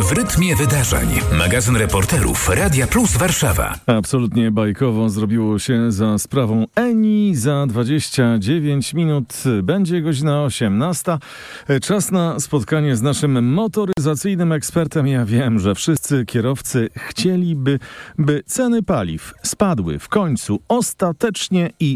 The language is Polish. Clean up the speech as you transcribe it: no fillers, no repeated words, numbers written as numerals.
W rytmie wydarzeń. Magazyn reporterów Radia Plus Warszawa. Absolutnie bajkowo zrobiło się za sprawą Eni. Za 29 minut będzie godzina 18. Czas na spotkanie z naszym motoryzacyjnym ekspertem. Ja wiem, że wszyscy kierowcy chcieliby, by ceny paliw spadły w końcu ostatecznie i